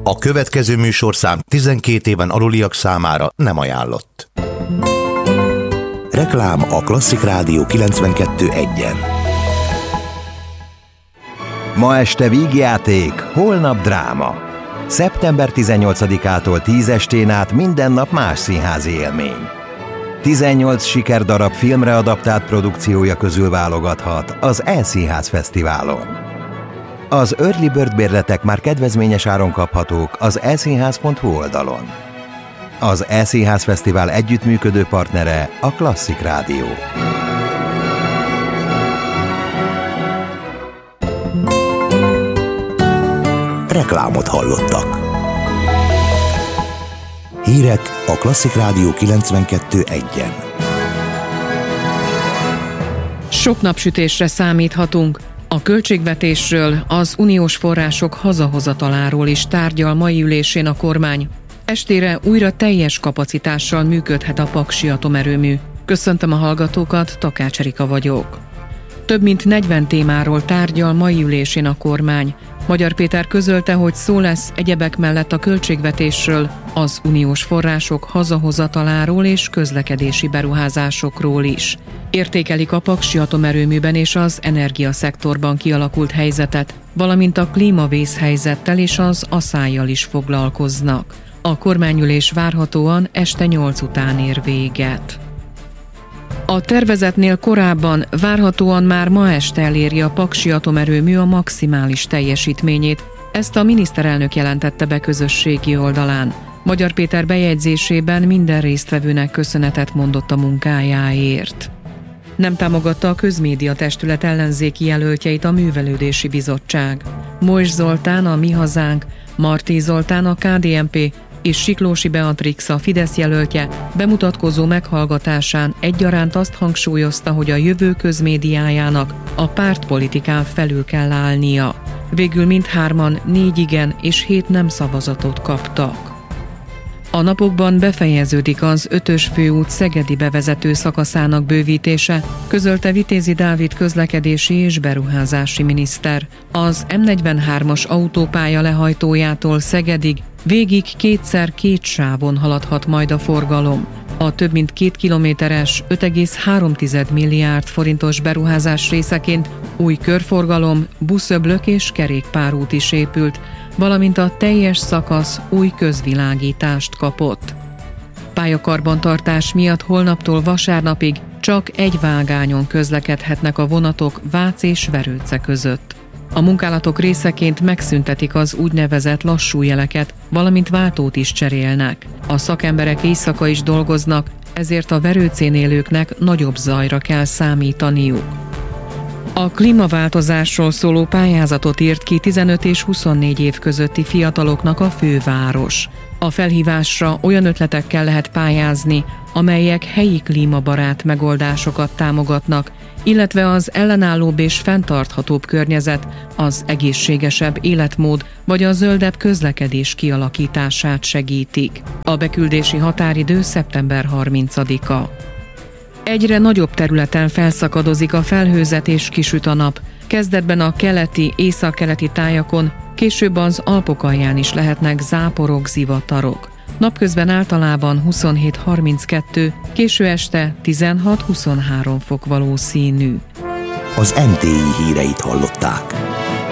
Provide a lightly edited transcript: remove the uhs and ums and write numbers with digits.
A következő műsorszám 12 éven aluliak számára nem ajánlott. Reklám a Klasszik Rádió 92.1-en. Ma este vígjáték, holnap dráma. Szeptember 18-ától 10 estén át minden nap más színházi élmény. 18 sikerdarab filmre adaptált produkciója közül válogathat az E-Színház Fesztiválon. Az Early Bird bérletek már kedvezményes áron kaphatók az eszínház.hu oldalon. Az E-Színház Fesztivál együttműködő partnere a Klasszik Rádió. Reklámot hallottak. Hírek a Klasszik Rádió 92.1-en. Sok napsütésre számíthatunk. A költségvetésről, az uniós források hazahozataláról is tárgyal mai ülésén a kormány. Estére újra teljes kapacitással működhet a paksi atomerőmű. Köszöntöm a hallgatókat, Takács Erika vagyok. Több mint 40 témáról tárgyal mai ülésén a kormány. Magyar Péter közölte, hogy szó lesz egyebek mellett a költségvetésről, az uniós források hazahozataláról és közlekedési beruházásokról is. Értékelik a paksi atomerőműben és az energiaszektorban kialakult helyzetet, valamint a klímavészhelyzettel és az aszályjal is foglalkoznak. A kormányülés várhatóan este 8 után ér véget. A tervezetnél korábban várhatóan már ma este eléri a paksi atomerőmű a maximális teljesítményét. Ezt a miniszterelnök jelentette be közösségi oldalán. Magyar Péter bejegyzésében minden résztvevőnek köszönetet mondott a munkájáért. Nem támogatta a közmédia testület ellenzéki jelöltjeit a Művelődési Bizottság. Mojs Zoltán, a Mi Hazánk, Marti Zoltán, a KDNP és Siklósi Beatrix, a Fidesz jelöltje bemutatkozó meghallgatásán egyaránt azt hangsúlyozta, hogy a jövő közmédiájának a pártpolitikán felül kell állnia. Végül mindhárman 4 igen és 7 nem szavazatot kaptak. A napokban befejeződik az 5-ös főút szegedi bevezető szakaszának bővítése, közölte Vitézi Dávid közlekedési és beruházási miniszter. Az M43-as autópálya lehajtójától Szegedig végig 2x2 sávon haladhat majd a forgalom. A több mint 2 kilométeres, 5,3 milliárd forintos beruházás részeként új körforgalom, buszöblök és kerékpárút is épült, valamint a teljes szakasz új közvilágítást kapott. Pályakarbantartás miatt holnaptól vasárnapig csak egy vágányon közlekedhetnek a vonatok Vác és Verőce között. A munkálatok részeként megszüntetik az úgynevezett lassú jeleket, valamint váltót is cserélnek. A szakemberek éjszaka is dolgoznak, ezért a Verőcén élőknek nagyobb zajra kell számítaniuk. A klímaváltozásról szóló pályázatot írt ki 15 és 24 év közötti fiataloknak a főváros. A felhívásra olyan ötletekkel lehet pályázni, amelyek helyi klímabarát megoldásokat támogatnak, illetve az ellenállóbb és fenntarthatóbb környezet, az egészségesebb életmód vagy a zöldebb közlekedés kialakítását segítik. A beküldési határidő szeptember 30-a. Egyre nagyobb területen felszakadozik a felhőzet és kisüt a nap. Kezdetben a keleti, északkeleti tájakon, később az Alpok alján is lehetnek záporok, zivatarok. Napközben általában 27-32, késő este 16-23 fok valószínű. Az NTI híreit hallották.